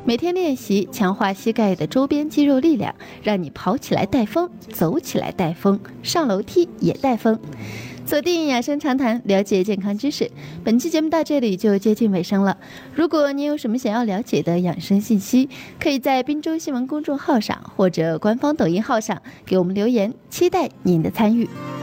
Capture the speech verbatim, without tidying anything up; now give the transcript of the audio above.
每天练习，强化膝盖的周边肌肉力量，让你跑起来带风，走起来带风，上楼梯也带风。锁定养生长谈，了解健康知识。本期节目到这里就接近尾声了。如果您有什么想要了解的养生信息，可以在滨州新闻公众号上或者官方抖音号上给我们留言，期待您的参与。